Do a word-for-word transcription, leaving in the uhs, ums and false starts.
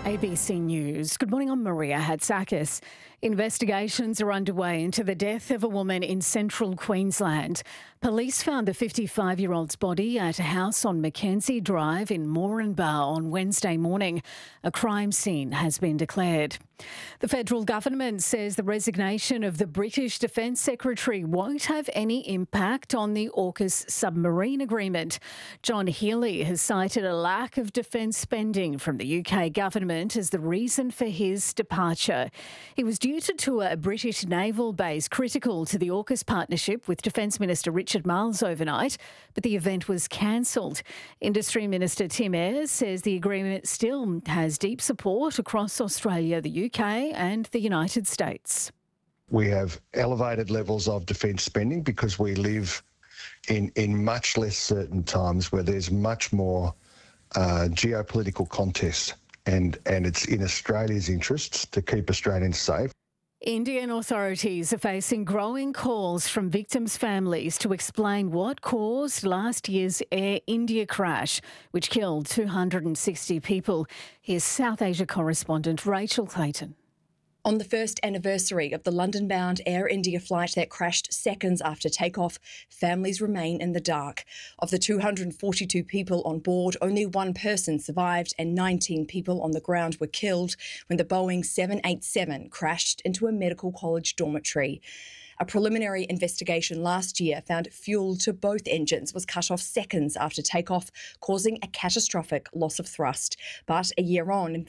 A B C News. Good morning, I'm Maria Hatzakis. Investigations are underway into the death of a woman in central Queensland. Police found the fifty-five-year-old's body at a house on Mackenzie Drive in Moranbah on Wednesday morning. A crime scene has been declared. The federal government says the resignation of the British Defence Secretary won't have any impact on the AUKUS submarine agreement. John Healey has cited a lack of defence spending from the U K government as the reason for his departure. He was due to tour a British naval base critical to the AUKUS partnership with Defence Minister Richard Marles overnight, but the event was cancelled. Industry Minister Tim Ayres says the agreement still has deep support across Australia, the U K and the United States. We have elevated levels of defence spending because we live in, in much less certain times where there's much more uh, geopolitical contest, and, and it's in Australia's interests to keep Australians safe. Indian authorities are facing growing calls from victims' families to explain what caused last year's Air India crash, which killed two hundred sixty people. Here's South Asia correspondent Rachel Clayton. On the first anniversary of the London-bound Air India flight that crashed seconds after takeoff, families remain in the dark. Of the two hundred forty-two people on board, only one person survived and nineteen people on the ground were killed when the Boeing seven eighty-seven crashed into a medical college dormitory. A preliminary investigation last year found fuel to both engines was cut off seconds after takeoff, causing a catastrophic loss of thrust. But a year on,